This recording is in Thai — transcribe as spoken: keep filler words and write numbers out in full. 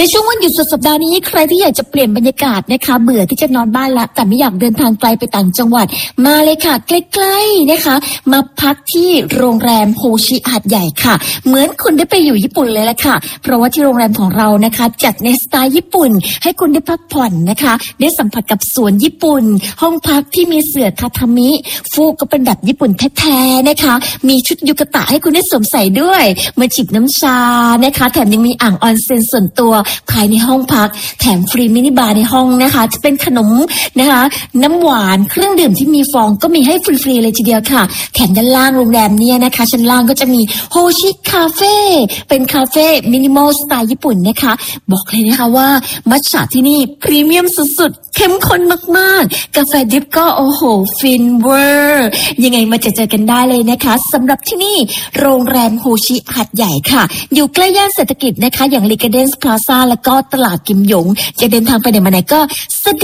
ในช่วงวันหยุดสุดสัปดาห์นี้ใครที่อยากจะเปลี่ยนบรรยากาศนะคะเบื่อที่จะนอนบ้านละแต่ไม่อยากเดินทางไกลไปต่างจังหวัดมาเลยค่ะใกล้ๆนะคะมาพักที่โรงแรมโฮชิหาดใหญ่ค่ะเหมือนคุณได้ไปอยู่ญี่ปุ่นเลยละค่ะเพราะว่าที่โรงแรมของเรานะคะจัดในสไตล์ญี่ปุ่นให้คุณได้พักผ่อนนะคะได้สัมผัสกับสวนญี่ปุ่นห้องพักที่มีเสื่อทาทามิฟูกก็เป็นแบบญี่ปุ่นแท้ๆนะคะมีชุดยูกะตะให้คุณได้สวมใส่ด้วยมาจิบน้ำชานะคะแถมยังมีอ่างออนเซ็นส่วนตัวภายในห้องพักแถมฟรีมินิบาร์ในห้องนะคะจะเป็นขนมนะคะน้ำหวานเครื่องดื่มที่มีฟองก็มีให้ฟรีๆเลยทีเดียวค่ะแถมด้านล่างโรงแรมเนี่ยนะคะชั้นล่างก็จะมีโฮชิคาเฟ่เป็นคาเฟ่มินิมอลสไตล์ญี่ปุ่นนะคะบอกเลยนะคะว่ามัทฉะที่นี่พรีเมียมสุดๆเข้มข้นมากๆกาแฟดริปก็โอ้โหฟินเวอร์ยังไงมาเจอเจอกันได้เลยนะคะสำหรับที่นี่โรงแรมโฮชิหาดใหญ่ค่ะอยู่ใกล้ย่านเศรษฐกิจนะคะอย่างลีกาเดนส์พลาซ่าแล้วก็ตลาดกิมหยงจะเดินทางไปไหนมาไหนก็สะดวก